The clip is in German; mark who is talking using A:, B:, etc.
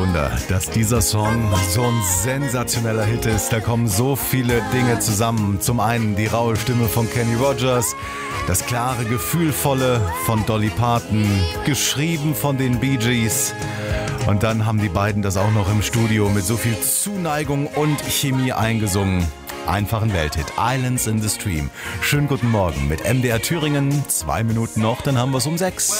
A: Wunder, dass dieser Song so ein sensationeller Hit ist. Da kommen so viele Dinge zusammen. Zum einen die raue Stimme von Kenny Rogers, das klare, gefühlvolle von Dolly Parton, geschrieben von den Bee Gees. Und dann haben die beiden das auch noch im Studio mit so viel Zuneigung und Chemie eingesungen. Einfach ein Welthit. Islands in the Stream. Schönen guten Morgen mit MDR Thüringen. 2 Minuten noch, dann haben wir es um 6.